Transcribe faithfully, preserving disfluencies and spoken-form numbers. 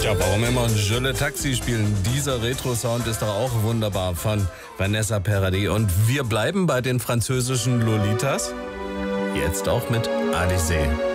Ja, warum immer Je le Taxi spielen? Dieser Retro-Sound ist doch auch wunderbar von Vanessa Paradis. Und wir bleiben bei den französischen Lolitas. Jetzt auch mit Alizée.